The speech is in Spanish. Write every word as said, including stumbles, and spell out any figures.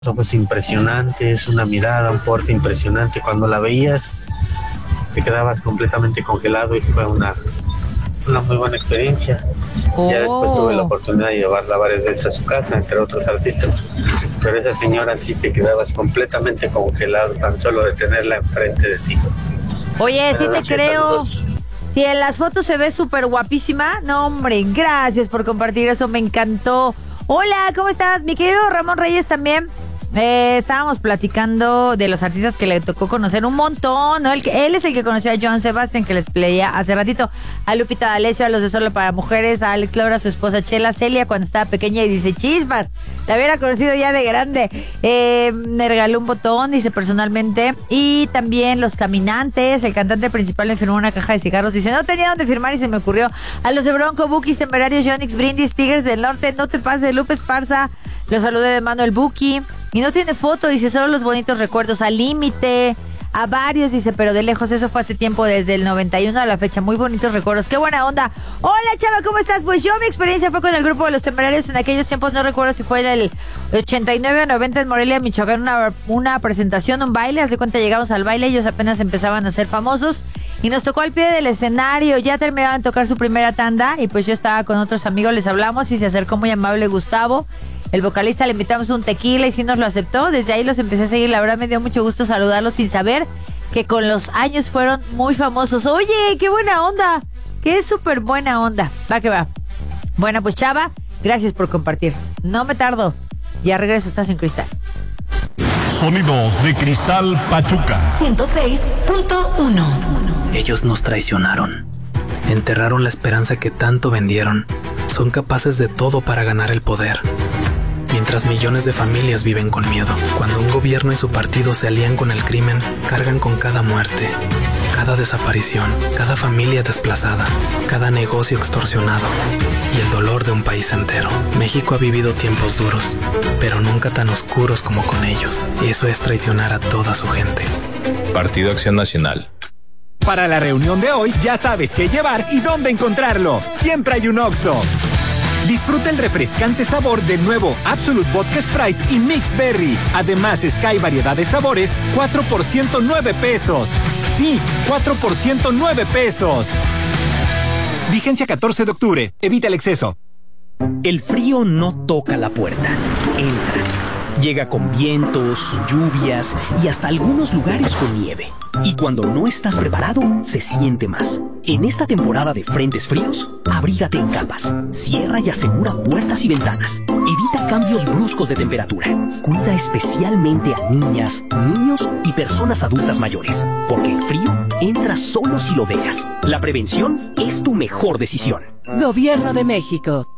ojos impresionantes, una mirada, un porte impresionante. Cuando la veías, te quedabas completamente congelado y fue una, una muy buena experiencia. Oh. Ya después tuve la oportunidad de llevarla varias veces a su casa, entre otros artistas. Pero esa señora sí te quedabas completamente congelado tan solo de tenerla enfrente de ti. Oye, sí te creo. Si en las fotos se ve súper guapísima. No, hombre, gracias por compartir eso, me encantó. Hola, ¿cómo estás? Mi querido Ramón Reyes también. Eh, estábamos platicando de los artistas que le tocó conocer un montón, ¿no? El que, él es el que conoció a Joan Sebastián, que les leía hace ratito, a Lupita D'Alessio, a los de Solo para Mujeres, a Alex Lora, a su esposa Chela, Celia cuando estaba pequeña y dice, chispas, la hubiera conocido ya de grande. Eh, me regaló un botón, dice personalmente, y también Los Caminantes, el cantante principal me firmó una caja de cigarros, dice, no tenía dónde firmar y se me ocurrió. A los de Bronco, Bukis, Temerarios, Yonix, Brindis, Tigres del Norte, No Te Pases, Lupe Esparza, los saludé de Manuel Buki. Y no tiene foto, dice, solo los bonitos recuerdos, Al Límite, a varios, dice, pero de lejos, eso fue hace tiempo, desde el noventa y uno a la fecha, muy bonitos recuerdos, qué buena onda. Hola, chava, ¿cómo estás? Pues yo, mi experiencia fue con el grupo de Los Temerarios en aquellos tiempos, no recuerdo si fue el ochenta y nueve o noventa en Morelia, Michoacán, una, una presentación, un baile, haz de cuenta, llegamos al baile, ellos apenas empezaban a ser famosos, y nos tocó al pie del escenario, ya terminaban de tocar su primera tanda, y pues yo estaba con otros amigos, les hablamos, y se acercó muy amable Gustavo, el vocalista, le invitamos un tequila y sí nos lo aceptó. Desde ahí los empecé a seguir. La verdad me dio mucho gusto saludarlos sin saber que con los años fueron muy famosos. Oye, qué buena onda. Qué súper buena onda. Va que va. Bueno, pues chava, gracias por compartir. No me tardo. Ya regreso, estás en Cristal. Sonidos de Cristal Pachuca. ciento seis punto uno. Ellos nos traicionaron. Enterraron la esperanza que tanto vendieron. Son capaces de todo para ganar el poder. Mientras millones de familias viven con miedo, cuando un gobierno y su partido se alían con el crimen, cargan con cada muerte, cada desaparición, cada familia desplazada, cada negocio extorsionado y el dolor de un país entero. México ha vivido tiempos duros, pero nunca tan oscuros como con ellos, y eso es traicionar a toda su gente. Partido Acción Nacional. Para la reunión de hoy ya sabes qué llevar y dónde encontrarlo. Siempre hay un Oxxo. Disfruta el refrescante sabor del nuevo Absolut Vodka Sprite y Mix Berry. Además, Sky variedad de sabores, cuatro por ciento nueve pesos. Sí, cuatro por ciento nueve pesos. Vigencia catorce de octubre. Evita el exceso. El frío no toca la puerta, entra. Llega con vientos, lluvias y hasta algunos lugares con nieve. Y cuando no estás preparado, se siente más. En esta temporada de frentes fríos, abrígate en capas. Cierra y asegura puertas y ventanas. Evita cambios bruscos de temperatura. Cuida especialmente a niñas, niños y personas adultas mayores. Porque el frío entra solo si lo dejas. La prevención es tu mejor decisión. Gobierno de México.